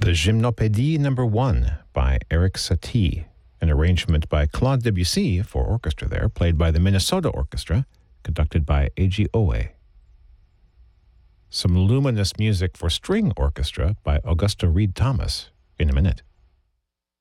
Gymnopédie No. 1 by Eric Satie, an arrangement by Claude Debussy for orchestra there, played by the Minnesota Orchestra, conducted by Eiji Oe. Some luminous music for string orchestra by Augusta Reed Thomas in a minute.